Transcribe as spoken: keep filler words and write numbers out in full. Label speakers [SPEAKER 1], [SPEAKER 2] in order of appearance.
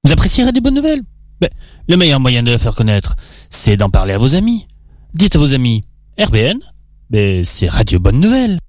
[SPEAKER 1] Vous apprécierez des bonnes nouvelles. Mais le meilleur moyen de la faire connaître, c'est d'en parler à vos amis. Dites à vos amis, R B N, mais c'est Radio Bonne Nouvelle.